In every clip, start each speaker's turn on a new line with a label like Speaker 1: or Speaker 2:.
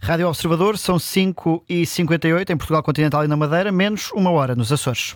Speaker 1: Rádio Observador, são 5h58 em Portugal Continental e na Madeira, menos 1 hora nos Açores.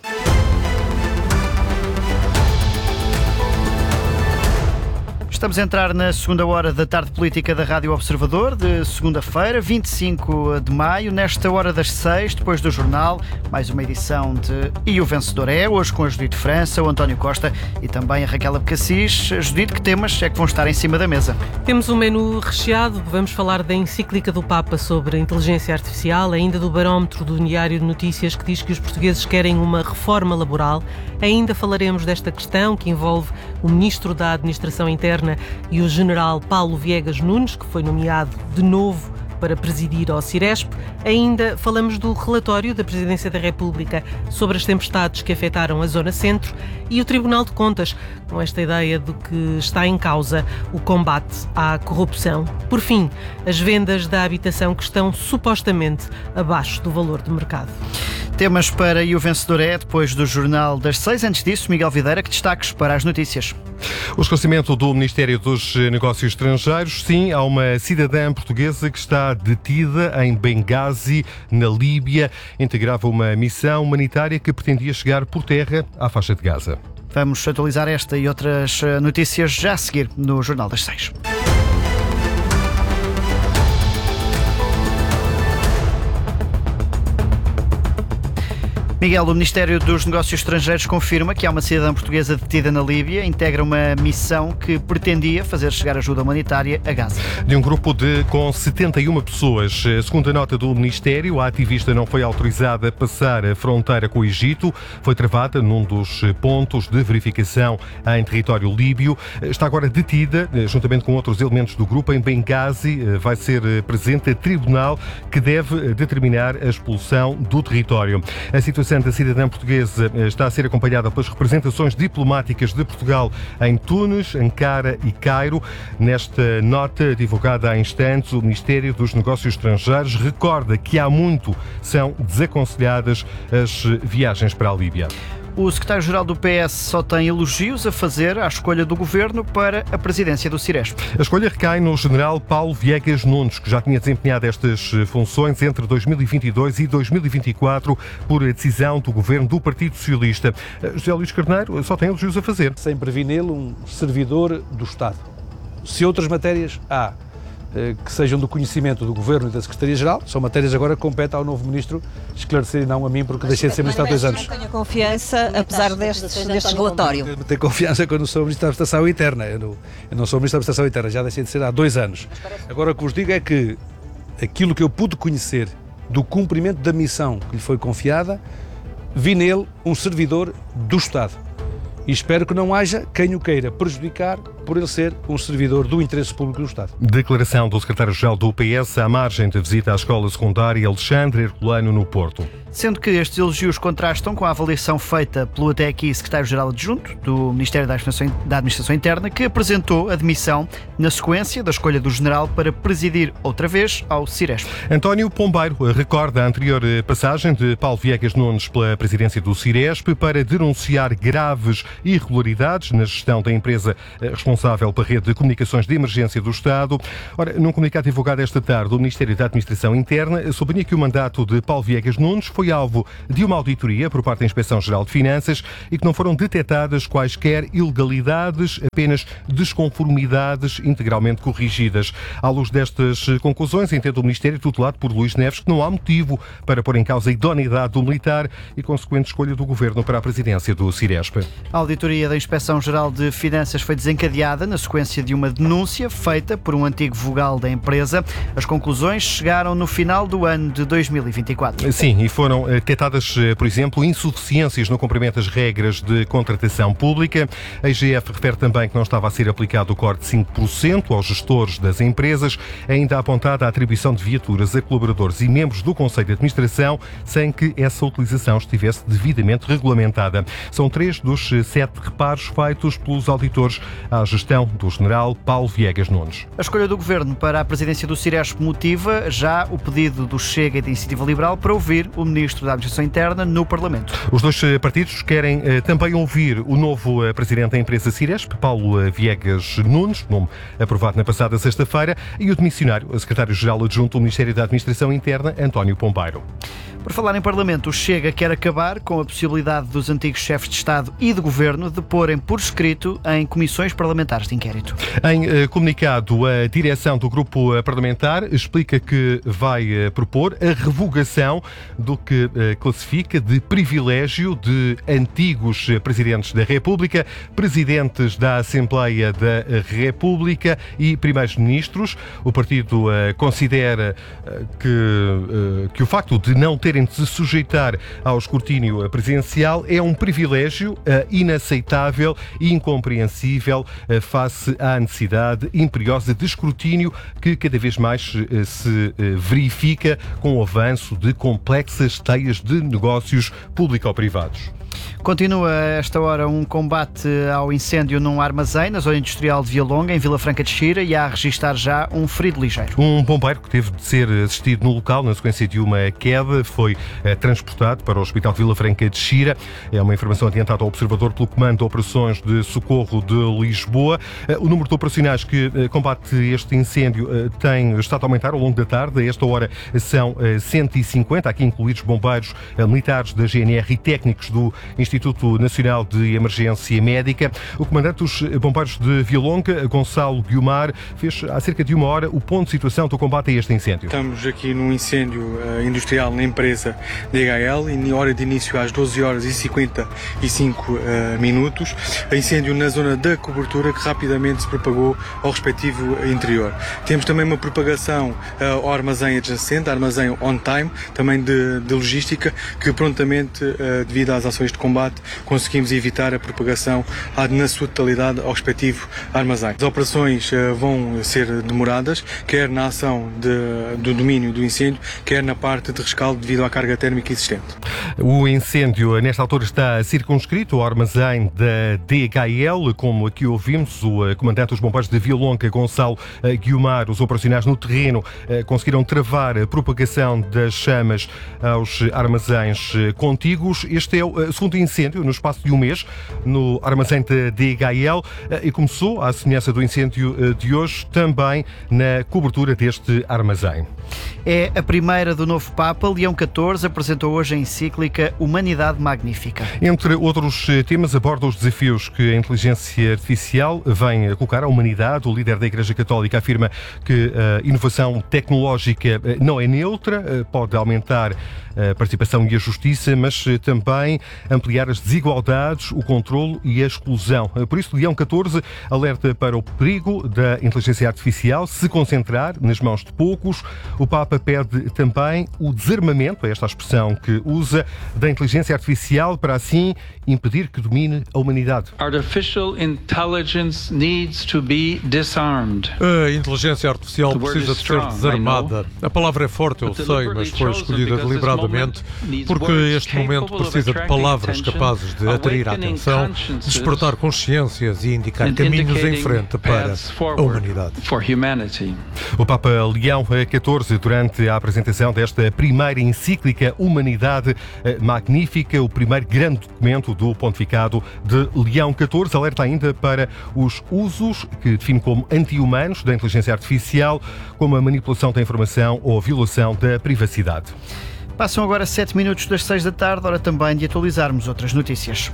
Speaker 1: Estamos a entrar na segunda hora da tarde política da Rádio Observador, de segunda-feira, 25 de maio, nesta hora das 6, depois do jornal, mais uma edição de E o Vencedor é, hoje com a Judite França, o António Costa e também a Raquel Abcacis. Judite, que temas é que vão estar em cima da mesa?
Speaker 2: Temos um menu recheado, vamos falar da encíclica do Papa sobre a inteligência artificial, ainda do barómetro do Diário de Notícias que diz que os portugueses querem uma reforma laboral, ainda falaremos desta questão que envolve o Ministro da Administração Interna e o general Paulo Viegas Nunes, que foi nomeado de novo para presidir ao Ciresp. Ainda falamos do relatório da Presidência da República sobre as tempestades que afetaram a Zona Centro e o Tribunal de Contas, com esta ideia de que está em causa o combate à corrupção. Por fim, as vendas da habitação que estão supostamente abaixo do valor de mercado.
Speaker 1: Temas para E o Vencedor é, depois do Jornal das 6. Antes disso, Miguel Videira, que destaques para as notícias?
Speaker 3: O esclarecimento do Ministério dos Negócios Estrangeiros. Sim, há uma cidadã portuguesa que está detida em Benghazi, na Líbia. Integrava uma missão humanitária que pretendia chegar por terra à faixa de Gaza.
Speaker 1: Vamos atualizar esta e outras notícias já a seguir no Jornal das 6. Miguel, o Ministério dos Negócios Estrangeiros confirma que há uma cidadã portuguesa detida na Líbia, integra uma missão que pretendia fazer chegar ajuda humanitária a Gaza.
Speaker 3: De um grupo com 71 pessoas. Segundo a nota do Ministério, a ativista não foi autorizada a passar a fronteira com o Egito. Foi travada num dos pontos de verificação em território líbio. Está agora detida, juntamente com outros elementos do grupo, em Benghazi. Vai ser presente a tribunal que deve determinar a expulsão do território. A situação da cidadã portuguesa está a ser acompanhada pelas representações diplomáticas de Portugal em Tunis, Ankara e Cairo. Nesta nota divulgada há instantes, o Ministério dos Negócios Estrangeiros recorda que há muito são desaconselhadas as viagens para a Líbia.
Speaker 1: O secretário-geral do PS só tem elogios a fazer à escolha do governo para a presidência do Ciresp.
Speaker 3: A escolha recai no general Paulo Viegas Nunes, que já tinha desempenhado estas funções entre 2022 e 2024 por decisão do governo do Partido Socialista. José Luís Carneiro só tem elogios a fazer.
Speaker 4: Sem prever nele um servidor do Estado. Se outras matérias há que sejam do conhecimento do Governo e da Secretaria-Geral, são matérias agora que compete ao novo Ministro esclarecer e não a mim, porque deixei de ser Ministro há 2 anos.
Speaker 5: Não tenho confiança, apesar deste relatório.
Speaker 4: Tenho confiança quando sou Ministro da Administração Interna. Eu não sou Ministro da Administração Interna, já deixei de ser há 2 anos. Agora o que vos digo é que aquilo que eu pude conhecer do cumprimento da missão que lhe foi confiada, vi nele um servidor do Estado. E espero que não haja quem o queira prejudicar por ele ser um servidor do interesse público do Estado.
Speaker 3: Declaração do secretário-geral do PS à margem da visita à escola secundária Alexandre Herculano no Porto.
Speaker 1: Sendo que estes elogios contrastam com a avaliação feita pelo até aqui secretário-geral adjunto do Ministério da Administração Interna, que apresentou a demissão na sequência da escolha do general para presidir outra vez ao Ciresp.
Speaker 3: António Pombeiro recorda a anterior passagem de Paulo Viegas Nunes pela presidência do Ciresp para denunciar graves irregularidades na gestão da empresa responsável pela rede de comunicações de emergência do Estado. Ora, num comunicado divulgado esta tarde, o Ministério da Administração Interna sublinha que o mandato de Paulo Viegas Nunes foi alvo de uma auditoria por parte da Inspeção-Geral de Finanças e que não foram detectadas quaisquer ilegalidades, apenas desconformidades integralmente corrigidas. À luz destas conclusões, entende o Ministério, tutelado por Luís Neves, que não há motivo para pôr em causa a idoneidade do militar e consequente escolha do Governo para a presidência do Ciresp.
Speaker 1: A auditoria da Inspeção-Geral de Finanças foi desencadeada na sequência de uma denúncia feita por um antigo vogal da empresa. As conclusões chegaram no final do ano de 2024.
Speaker 3: Sim, e foram detectadas, por exemplo, insuficiências no cumprimento das regras de contratação pública. A IGF refere também que não estava a ser aplicado o corte de 5% aos gestores das empresas, ainda apontada a atribuição de viaturas a colaboradores e membros do Conselho de Administração sem que essa utilização estivesse devidamente regulamentada. São 3 dos 7 reparos feitos pelos auditores à gestão gestão do general Paulo Viegas Nunes.
Speaker 1: A escolha do Governo para a presidência do Ciresp motiva já o pedido do Chega e da Iniciativa Liberal para ouvir o Ministro da Administração Interna no Parlamento.
Speaker 3: Os dois partidos querem também ouvir o novo presidente da empresa Ciresp, Paulo Viegas Nunes, nome aprovado na passada sexta-feira, e o demissionário, o secretário-geral adjunto do Ministério da Administração Interna, António Pombeiro.
Speaker 1: Por falar em Parlamento, o Chega quer acabar com a possibilidade dos antigos chefes de Estado e de Governo de porem por escrito em comissões parlamentares de inquérito.
Speaker 3: Em comunicado, a direção do grupo parlamentar explica que vai propor a revogação do que classifica de privilégio de antigos presidentes da República, presidentes da Assembleia da República e primeiros ministros. O partido considera que o facto de não terem de se sujeitar ao escrutínio presidencial é um privilégio inaceitável e incompreensível face à necessidade imperiosa de escrutínio que cada vez mais se verifica com o avanço de complexas teias de negócios público-privados.
Speaker 1: Continua a esta hora um combate ao incêndio num armazém na zona industrial de Vialonga, em Vila Franca de Xira, e há a registrar já um ferido ligeiro.
Speaker 3: Um bombeiro que teve de ser assistido no local na sequência de uma queda foi transportado para o Hospital de Vila Franca de Xira. É uma informação adiantada ao Observador pelo Comando de Operações de Socorro de Lisboa. O número de operacionais que combate este incêndio tem estado a aumentar ao longo da tarde. A esta hora são 150, aqui incluídos bombeiros militares da GNR e técnicos do Instituto Nacional de Emergência Médica. O comandante dos bombeiros de Vialonga, Gonçalo Guiomar, fez há cerca de uma hora o ponto de situação do combate a este incêndio.
Speaker 6: Estamos aqui num incêndio industrial na empresa DHL, em hora de início às 12 horas e 55 minutos. Incêndio na zona da cobertura que rapidamente se propagou ao respectivo interior. Temos também uma propagação ao armazém adjacente, armazém on time, também de logística, que prontamente, devido às ações de combate, conseguimos evitar a propagação na sua totalidade ao respectivo armazém. As operações vão ser demoradas, quer na ação do domínio do incêndio, quer na parte de rescaldo devido à carga térmica existente.
Speaker 3: O incêndio, nesta altura, está circunscrito ao armazém da DHL, como aqui ouvimos o comandante dos bombeiros de Vialonga, Gonçalo Guiomar. Os operacionais no terreno conseguiram travar a propagação das chamas aos armazéns contíguos. Este é o segundo incêndio no espaço de um mês no armazém da DHL e começou, à semelhança do incêndio de hoje, também na cobertura deste armazém.
Speaker 1: É a primeira do novo Papa. Leão XIV apresentou hoje a encíclica Humanidade Magnífica.
Speaker 3: Entre outros temas, aborda os desafios que a inteligência artificial vem a colocar à humanidade. O líder da Igreja Católica afirma que a inovação tecnológica não é neutra, pode aumentar a participação e a justiça, mas também ampliar as desigualdades, o controlo e a exclusão. Por isso, Leão XIV alerta para o perigo da inteligência artificial se concentrar nas mãos de poucos. O Papa pede também o desarmamento, é esta a expressão que usa, da inteligência artificial para assim impedir que domine a humanidade.
Speaker 7: Artificial intelligence needs to be disarmed.
Speaker 8: A inteligência artificial precisa de ser desarmada. A palavra é forte, eu sei, mas foi escolhida deliberadamente porque este momento precisa de palavras capazes de atrair a atenção, despertar consciências e indicar caminhos em frente para a humanidade.
Speaker 3: O Papa Leão XIV, durante a apresentação desta primeira encíclica Humanidade Magnífica, o primeiro grande documento do pontificado de Leão XIV, alerta ainda para os usos que define como anti-humanos da inteligência artificial, como a manipulação da informação ou a violação da privacidade.
Speaker 1: Passam agora 7 minutos das 6 da tarde, hora também de atualizarmos outras notícias.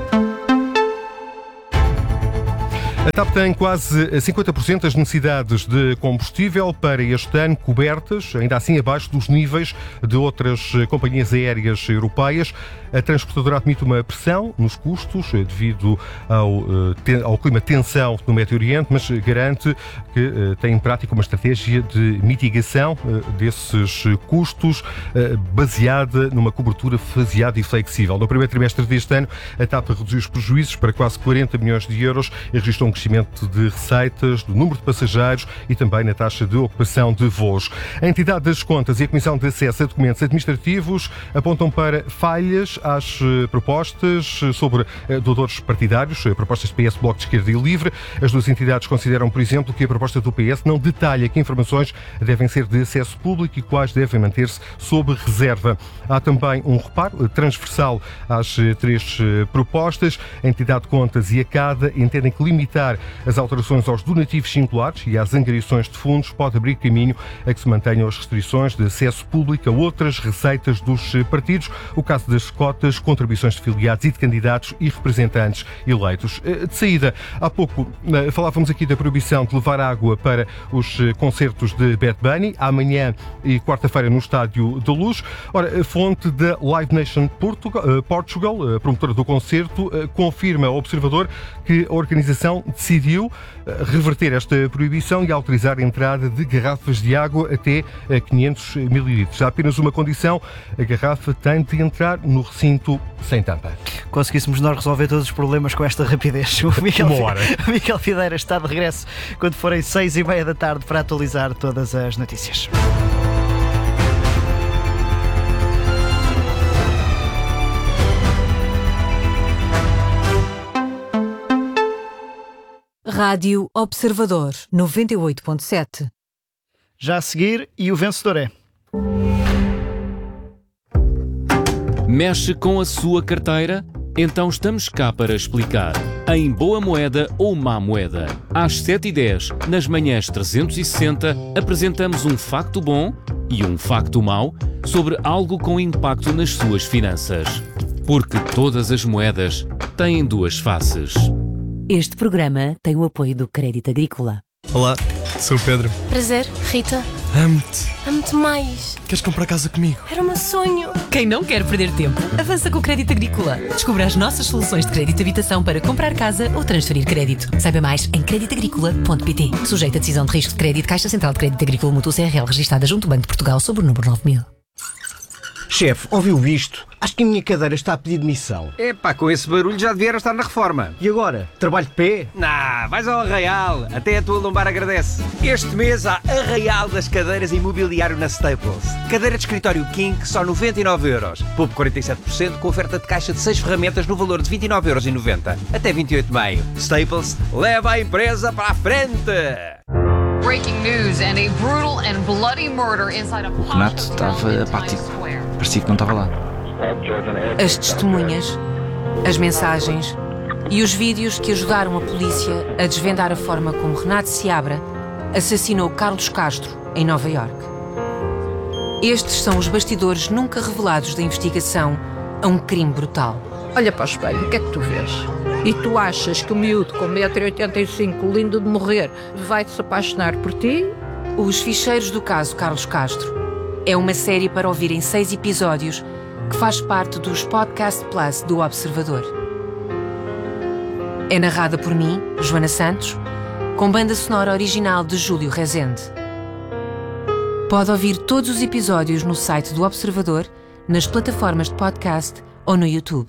Speaker 3: A TAP tem quase 50% das necessidades de combustível para este ano cobertas, ainda assim abaixo dos níveis de outras companhias aéreas europeias. A transportadora admite uma pressão nos custos devido ao clima de tensão no Médio Oriente, mas garante que tem em prática uma estratégia de mitigação desses custos baseada numa cobertura faseada e flexível. No primeiro trimestre deste ano, a TAP reduziu os prejuízos para quase 40 milhões de euros e registrou um crescimento de receitas, do número de passageiros e também na taxa de ocupação de voos. A entidade das contas e a Comissão de Acesso a Documentos Administrativos apontam para falhas às propostas sobre doadores partidários, propostas de PS, Bloco de Esquerda e Livre. As duas entidades consideram, por exemplo, que a proposta do PS não detalha que informações devem ser de acesso público e quais devem manter-se sob reserva. Há também um reparo transversal às três propostas. A entidade de contas e a CADA entendem que limitar as alterações aos donativos singulares e às angariações de fundos pode abrir caminho a que se mantenham as restrições de acesso público a outras receitas dos partidos, o caso das cotas, contribuições de filiados e de candidatos e representantes eleitos. De saída, há pouco falávamos aqui da proibição de levar água para os concertos de Bad Bunny, amanhã e quarta-feira no Estádio da Luz. Ora, a fonte da Live Nation Portugal, a promotora do concerto, confirma ao Observador que a organização decidiu reverter esta proibição e autorizar a entrada de garrafas de água até 500 ml. Há apenas uma condição: a garrafa tem de entrar no recinto sem tampa.
Speaker 1: Conseguíssemos nós resolver todos os problemas com esta rapidez. O Miguel Videira está de regresso quando forem 6h30 da tarde para atualizar todas as notícias.
Speaker 9: Rádio Observador 98.7.
Speaker 1: Já a seguir, e o vencedor é...
Speaker 10: Mexe com a sua carteira? Então estamos cá para explicar. Em Boa Moeda ou Má Moeda. Às 7h10, nas manhãs 360, apresentamos um facto bom e um facto mau sobre algo com impacto nas suas finanças. Porque todas as moedas têm duas faces.
Speaker 9: Este programa tem o apoio do Crédito Agrícola.
Speaker 11: Olá, sou o Pedro.
Speaker 12: Prazer, Rita.
Speaker 11: Amo-te.
Speaker 12: Amo-te mais.
Speaker 11: Queres comprar casa comigo?
Speaker 12: Era o meu sonho.
Speaker 13: Quem não quer perder tempo, avança com o Crédito Agrícola. Descubra as nossas soluções de crédito de habitação para comprar casa ou transferir crédito. Saiba mais em creditagricola.pt. Sujeito a decisão de risco de crédito, Caixa Central de Crédito Agrícola Mútuo CRL, registada junto ao Banco de Portugal sob o número 9000.
Speaker 14: Chefe, ouviu isto? Acho que a minha cadeira está a pedir demissão.
Speaker 15: Epá, com esse barulho já devia estar na reforma.
Speaker 14: E agora? Trabalho de pé?
Speaker 15: Vais ao Arraial. Até a tua lombar agradece. Este mês há Arraial das cadeiras imobiliário na Staples. Cadeira de escritório King, só 99€. Poupe 47% com oferta de caixa de 6 ferramentas no valor de 29,90€. Até 28 de maio. Staples, leva a empresa para a frente!
Speaker 16: Breaking news and a brutal and bloody murder inside a...
Speaker 17: O Renato estava apático. Parecia que não estava lá.
Speaker 13: As testemunhas, as mensagens e os vídeos que ajudaram a polícia a desvendar a forma como Renato Seabra assassinou Carlos Castro em Nova Iorque. Estes são os bastidores nunca revelados da investigação a um crime brutal.
Speaker 18: Olha para o espelho, o que é que tu vês? E tu achas que o miúdo com 1,85m, lindo de morrer, vai-se apaixonar por ti?
Speaker 13: Os Ficheiros do Caso Carlos Castro é uma série para ouvir em 6 episódios que faz parte dos Podcast Plus do Observador. É narrada por mim, Joana Santos, com banda sonora original de Júlio Rezende. Pode ouvir todos os episódios no site do Observador, nas plataformas de podcast ou no YouTube.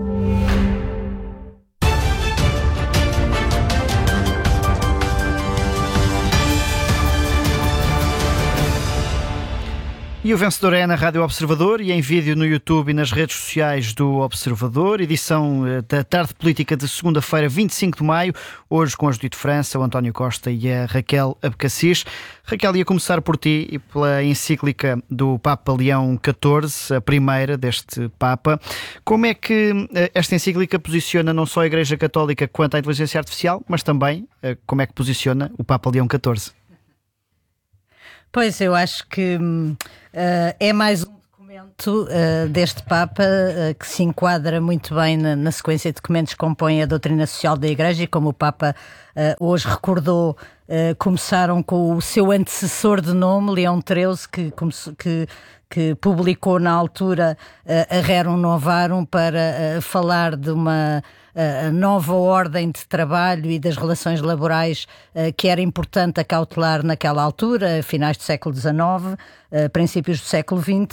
Speaker 1: E o vencedor é na Rádio Observador e em vídeo no YouTube e nas redes sociais do Observador. Edição da Tarde Política de segunda-feira, 25 de maio. Hoje com a Judite França, o António Costa e a Raquel Abcacis. Raquel, ia começar por ti e pela encíclica do Papa Leão XIV, a primeira deste Papa. Como é que esta encíclica posiciona não só a Igreja Católica quanto à inteligência artificial, mas também como é que posiciona o Papa Leão XIV?
Speaker 19: Pois, eu acho que é mais um documento deste Papa que se enquadra muito bem na sequência de documentos que compõem a doutrina social da Igreja e, como o Papa hoje recordou, começaram com o seu antecessor de nome, Leão XIII, que publicou na altura a Rerum Novarum para falar de uma nova ordem de trabalho e das relações laborais que era importante acautelar naquela altura, finais do século XIX, princípios do século XX,